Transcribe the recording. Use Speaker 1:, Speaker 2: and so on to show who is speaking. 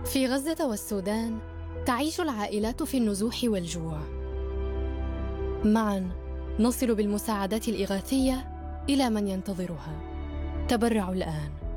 Speaker 1: في غزة والسودان تعيش العائلات في النزوح والجوع. معاً نصل بالمساعدات الإغاثية إلى من ينتظرها. تبرعوا الآن.